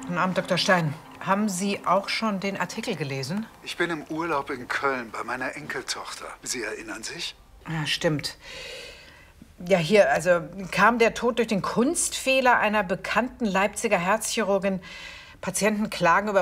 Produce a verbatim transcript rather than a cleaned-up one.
Guten Abend, Doktor Stein. Haben Sie auch schon den Artikel gelesen? Ich bin im Urlaub in Köln bei meiner Enkeltochter. Sie erinnern sich? Ja, stimmt. Ja, hier, also kam der Tod durch den Kunstfehler einer bekannten Leipziger Herzchirurgin. Patienten klagen über